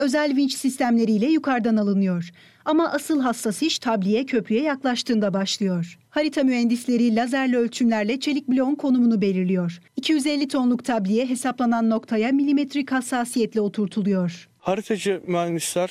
Özel vinç sistemleriyle yukarıdan alınıyor. Ama asıl hassas iş tabliye köprüye yaklaştığında başlıyor. Harita mühendisleri lazerli ölçümlerle çelik bloğun konumunu belirliyor. 250 tonluk tabliye hesaplanan noktaya milimetrik hassasiyetle oturtuluyor. Haritacı mühendisler